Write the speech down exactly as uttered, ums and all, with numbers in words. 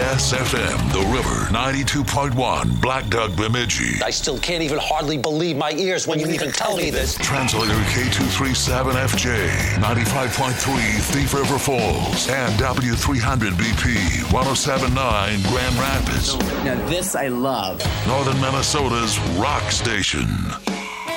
S F M, The River, ninety-two point one, Black Duck, Bemidji. I still can't even hardly believe my ears when you even tell me this. Translator K two thirty-seven F J, ninety-five point three Thief River Falls, and W three hundred B P, one oh seven point nine Grand Rapids. Now this I love. Northern Minnesota's rock station.